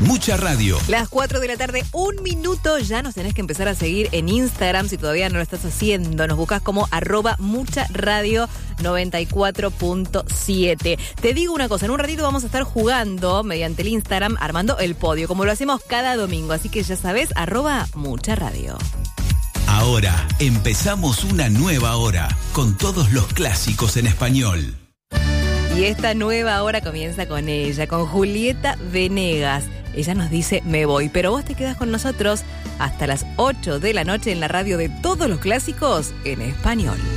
Mucha Radio. Las 4 de la tarde, 1 minuto. Ya nos tenés que empezar a seguir en Instagram si todavía no lo estás haciendo. Nos buscas como @mucharadio94.7. Te digo una cosa, en un ratito vamos a estar jugando mediante el Instagram, armando el podio, como lo hacemos cada domingo. Así que ya sabés, @mucharadio. Ahora empezamos una nueva hora con todos los clásicos en español. Y esta nueva hora comienza con ella, con Julieta Venegas. Ella nos dice, me voy, pero vos te quedás con nosotros hasta las 8 de la noche en la radio de todos los clásicos en español.